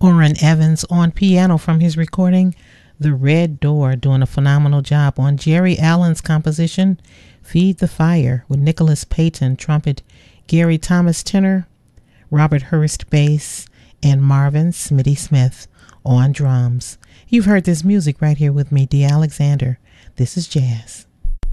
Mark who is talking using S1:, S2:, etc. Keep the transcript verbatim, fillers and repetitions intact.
S1: Orrin Evans on piano from his recording The Red Door, doing a phenomenal job on Jerry Allen's composition Feed the Fire, with Nicholas Payton trumpet, Gary Thomas tenor, Robert Hurst bass, and Marvin Smitty Smith on drums. You've heard this music right here with me, Dee Alexander. This is Jazz.